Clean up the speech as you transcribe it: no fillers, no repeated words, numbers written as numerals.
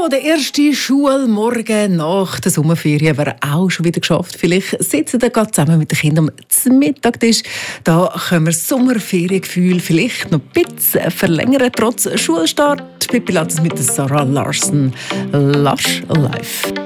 Ja, der erste Schulmorgen nach der Sommerferien haben wir auch schon wieder geschafft. Vielleicht sitzen wir gerade zusammen mit den Kindern am Mittagstisch. Da können wir das Sommerferiengefühl vielleicht noch ein bisschen verlängern, trotz Schulstart. Pippi Lattis mit Sarah Larsen. Lush Life.